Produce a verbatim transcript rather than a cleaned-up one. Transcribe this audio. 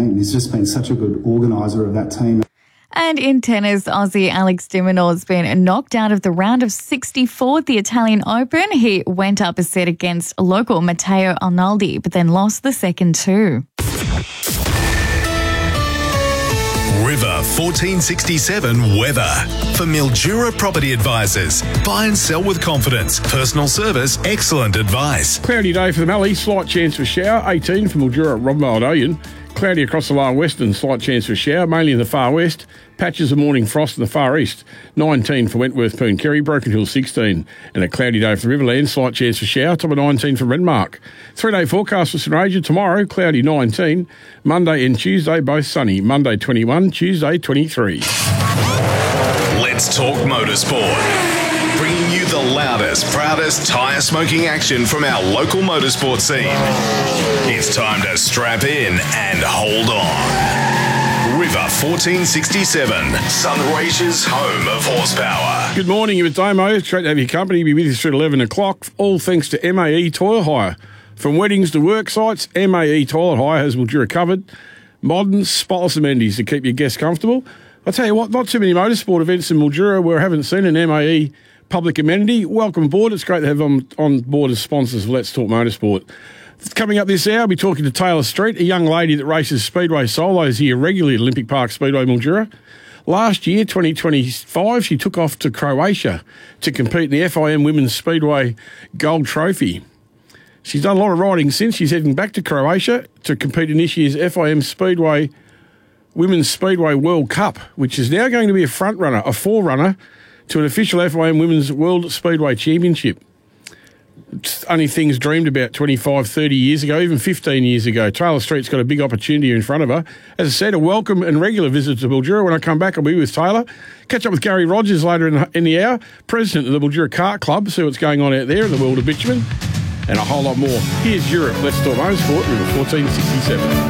team. He's just been such a good organiser of that team. And in tennis, Aussie Alex de Minaur's been knocked out of the round of sixty-four at the Italian Open. He went up a set against local Matteo Arnaldi, but then lost the second two. River fourteen sixty-seven weather. For Mildura Property Advisors. Buy and sell with confidence. Personal service, excellent advice. Cloudy day for the Mallee, slight chance for shower. eighteen for Mildura, Robinvale, Oyen. Cloudy across the lower western, slight chance for shower, mainly in the far west. Patches of morning frost in the far east. nineteen for Wentworth, Poon Kerry, Broken Hill sixteen. And a cloudy day for the Riverland, slight chance for shower, top of nineteen for Renmark. Three-day forecast for St Ranger, tomorrow, cloudy nineteen. Monday and Tuesday, both sunny. Monday twenty-one, Tuesday twenty-three. Let's talk motorsport. Bringing you the loudest, proudest tyre smoking action from our local motorsport scene. It's time to strap in and hold on. River fourteen sixty-seven, Sunraysia's home of horsepower. Good morning, you're with Damo. It's great to have your company. Be with you through eleven o'clock. All thanks to M A E Toilet Hire. From weddings to work sites, M A E Toilet Hire has Mildura covered. Modern, spotless amenities to keep your guests comfortable. I'll tell you what, not too many motorsport events in Mildura where I haven't seen an M A E public amenity. Welcome aboard. It's great to have them on board as sponsors of Let's Talk Motorsport. Coming up this hour, I'll be talking to Taylor Street, a young lady that races Speedway solos here regularly at Olympic Park Speedway, Mildura. Last year, twenty twenty-five, she took off to Croatia to compete in the F I M Women's Speedway Gold Trophy. She's done a lot of riding since. She's heading back to Croatia to compete in this year's F I M Speedway Women's Speedway World Cup, which is now going to be a front runner, a forerunner to an official F I M Women's World Speedway Championship. It's only things dreamed about twenty-five, thirty years ago, even fifteen years ago. Taylor Street's got a big opportunity in front of her. As I said, a welcome and regular visit to Mildura. When I come back, I'll be with Taylor. Catch up with Gary Rogers later in the, in the hour, president of the Mildura Kart Club, see what's going on out there in the world of bitumen, and a whole lot more. Here's Europe. Let's Talk Motorsport, River fourteen sixty-seven.